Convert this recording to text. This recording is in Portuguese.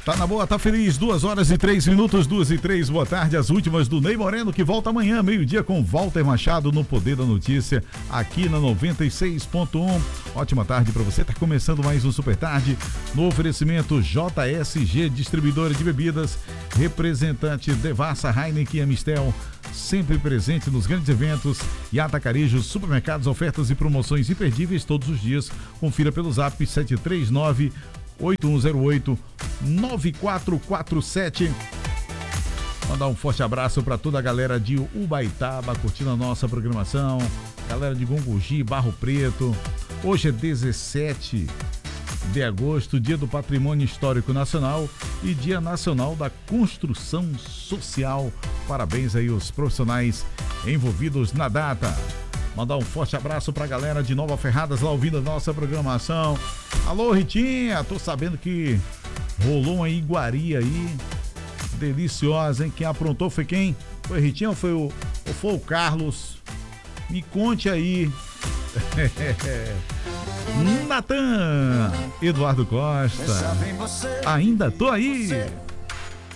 Tá na boa, tá feliz, 2h03, 2h03, boa tarde, as últimas do Ney Moreno, que volta amanhã, meio-dia, com Walter Machado no Poder da Notícia, aqui na 96.1. Ótima tarde pra você, tá começando mais um Super Tarde, no oferecimento JSG, distribuidora de bebidas, representante Devassa, Heineken e Amistel, sempre presente nos grandes eventos e atacarejos, supermercados, ofertas e promoções imperdíveis todos os dias. Confira pelo zap 739-8108-9447. Mandar um forte abraço para toda a galera de Ubaitaba curtindo a nossa programação, galera de Gongogi, Barro Preto. Hoje é 17 de agosto, dia do Patrimônio Histórico Nacional e dia nacional da construção social. Parabéns aí aos profissionais envolvidos na data. Mandar um forte abraço pra galera de Nova Ferradas lá ouvindo a nossa programação. Alô, Ritinha, tô sabendo que rolou uma iguaria aí deliciosa, hein? Quem aprontou foi quem? Foi Ritinha ou foi o Carlos? Me conte aí. Natan, Eduardo Costa, ainda tô aí.